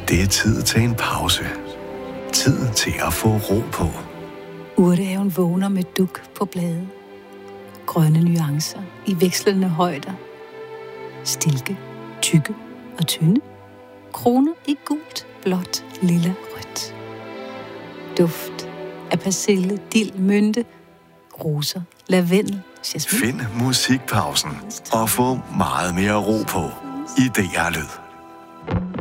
Det er tid til en pause. Tid til at få ro på. Urtehaven vågner med duk på bladet. Grønne nuancer i vekslende højder. Stilke, tykke og tynde. Kroner i gult, blåt, lilla, rødt. Duft af persille, dild, mynte, roser, lavendel, jasmin. Find musikpausen og få meget mere ro på i DR Lyd.